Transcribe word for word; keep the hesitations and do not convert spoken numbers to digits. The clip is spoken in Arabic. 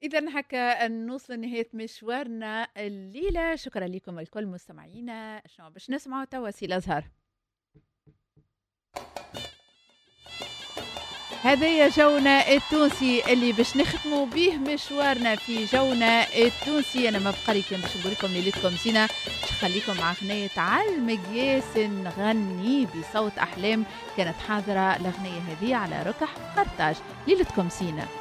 إذا هكا نوصل لنهاية مشوارنا الليلة. شكرا لكم الكل مستمعينا. شنو باش نسمعوا توا سي الأزهر؟ هذايا جونا التونسي اللي باش نختموا به مشوارنا في جونا التونسي. انا ما بقى لي كان باش نقول لكم ليلتكم زينه، باش نخليكم مع اغنيه على المقياس نغني بصوت احلام. كانت حاضره الاغنيه هذه على ركح قرطاج. ليلتكم زينه.